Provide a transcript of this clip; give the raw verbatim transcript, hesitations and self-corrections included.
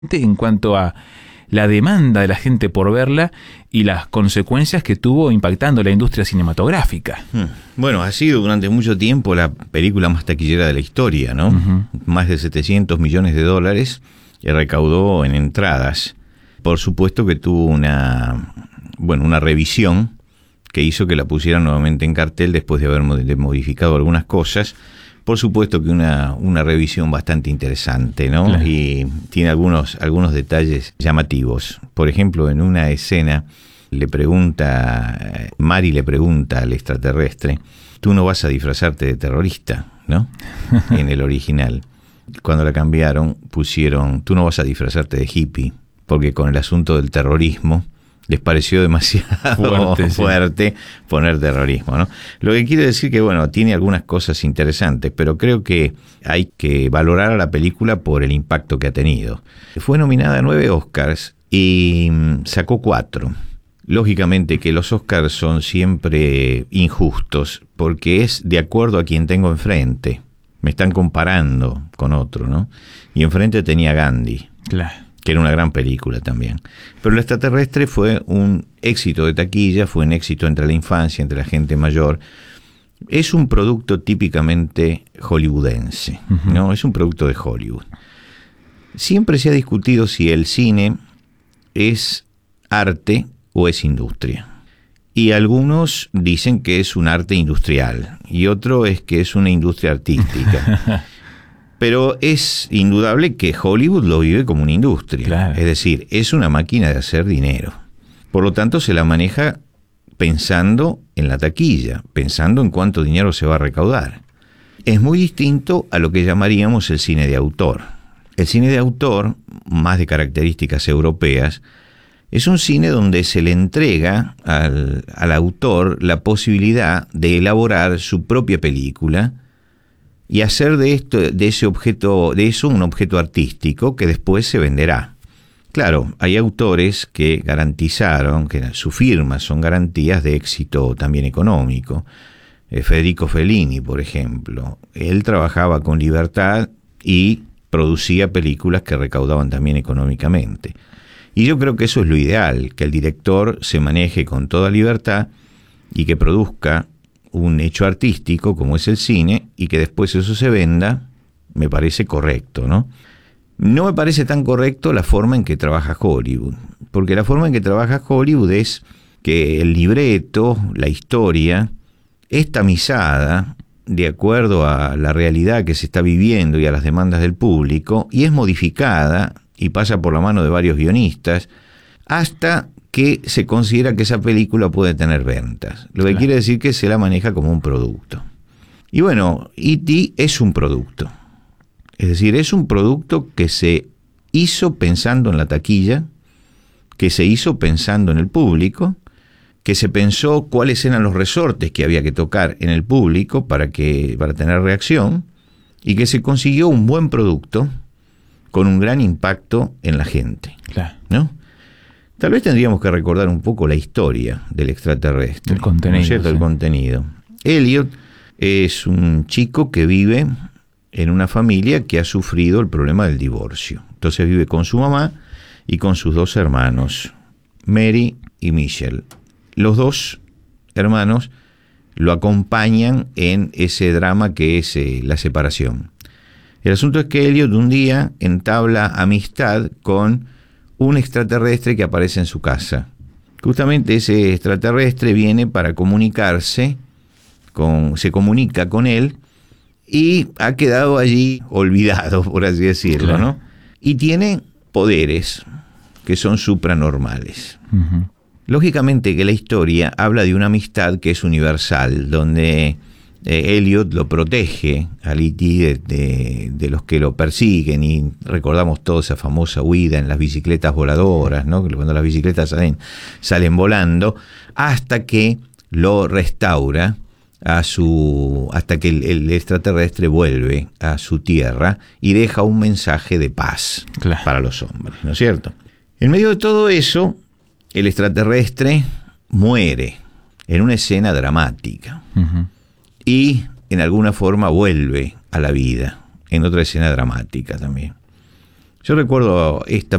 en cuanto a la demanda de la gente por verla y las consecuencias que tuvo impactando la industria cinematográfica. Bueno, ha sido durante mucho tiempo la película más taquillera de la historia, ¿no? Uh-huh. Más de setecientos millones de dólares recaudó en entradas. Por supuesto que tuvo una, bueno, una revisión que hizo que la pusieran nuevamente en cartel después de haber modificado algunas cosas. Por supuesto que una, una revisión bastante interesante, ¿no? Claro. Y tiene algunos, algunos detalles llamativos. Por ejemplo, en una escena le pregunta, Mari le pregunta al extraterrestre, tú no vas a disfrazarte de terrorista, ¿no? En el original. Cuando la cambiaron, pusieron, tú no vas a disfrazarte de hippie, porque con el asunto del terrorismo les pareció demasiado fuerte, fuerte sí. poner terrorismo, ¿no? Lo que quiere decir que, bueno, tiene algunas cosas interesantes, pero creo que hay que valorar a la película por el impacto que ha tenido. Fue nominada a nueve Oscars y sacó cuatro. Lógicamente que los Oscars son siempre injustos, porque es de acuerdo a quien tengo enfrente. Me están comparando con otro, ¿no? Y enfrente tenía Gandhi. Claro. Que era una gran película también. Pero El extraterrestre fue un éxito de taquilla, fue un éxito entre la infancia, entre la gente mayor. Es un producto típicamente hollywoodense, uh-huh. ¿no? Es un producto de Hollywood. Siempre se ha discutido si el cine es arte o es industria. Y algunos dicen que es un arte industrial, y otro es que es una industria artística. Pero es indudable que Hollywood lo vive como una industria. Claro. Es decir, es una máquina de hacer dinero. Por lo tanto, se la maneja pensando en la taquilla, pensando en cuánto dinero se va a recaudar. Es muy distinto a lo que llamaríamos el cine de autor. El cine de autor, más de características europeas, es un cine donde se le entrega al, al autor la posibilidad de elaborar su propia película y hacer de esto, de ese objeto, de eso un objeto artístico que después se venderá. Claro, hay autores que garantizaron, que su firma son garantías de éxito también económico. Eh, Federico Fellini, por ejemplo, él trabajaba con libertad y producía películas que recaudaban también económicamente. Y yo creo que eso es lo ideal, que el director se maneje con toda libertad y que produzca un hecho artístico como es el cine y que después eso se venda, me parece correcto, ¿no? No me parece tan correcto la forma en que trabaja Hollywood, porque la forma en que trabaja Hollywood es que el libreto, la historia, es tamizada de acuerdo a la realidad que se está viviendo y a las demandas del público, y es modificada y pasa por la mano de varios guionistas hasta que se considera que esa película puede tener ventas. Lo que claro. quiere decir que se la maneja como un producto. Y bueno, E T es un producto. Es decir, es un producto que se hizo pensando en la taquilla, que se hizo pensando en el público, que se pensó cuáles eran los resortes que había que tocar en el público para, que, para tener reacción, y que se consiguió un buen producto con un gran impacto en la gente. Claro. ¿No? Tal vez tendríamos que recordar un poco la historia del extraterrestre. El contenido. ¿No es cierto? Sí. El contenido. Elliot es un chico que vive en una familia que ha sufrido el problema del divorcio. Entonces vive con su mamá y con sus dos hermanos, Mary y Michelle. Los dos hermanos lo acompañan en ese drama que es eh, la separación. El asunto es que Elliot un día entabla amistad con un extraterrestre que aparece en su casa. Justamente ese extraterrestre viene para comunicarse, con, se comunica con él y ha quedado allí olvidado, por así decirlo, claro. ¿no? Y tiene poderes que son supranormales. Uh-huh. Lógicamente que la historia habla de una amistad que es universal, donde eh, Elliot lo protege al E T de, de, de los que lo persiguen, y recordamos toda esa famosa huida en las bicicletas voladoras, ¿no? Cuando las bicicletas salen, salen volando, hasta que lo restaura a su, hasta que el, el extraterrestre vuelve a su tierra y deja un mensaje de paz claro. para los hombres, ¿no es cierto? En medio de todo eso, el extraterrestre muere en una escena dramática. Uh-huh. Y en alguna forma vuelve a la vida, en otra escena dramática también. Yo recuerdo esta